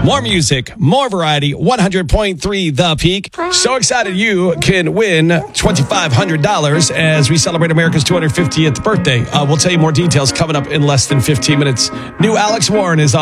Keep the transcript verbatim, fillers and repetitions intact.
More music, more variety, one hundred point three The Peak. So excited you can win twenty-five hundred dollars as we celebrate America's two hundred fiftieth birthday. Uh, we'll tell you more details coming up in less than fifteen minutes. New Alex Warren is on.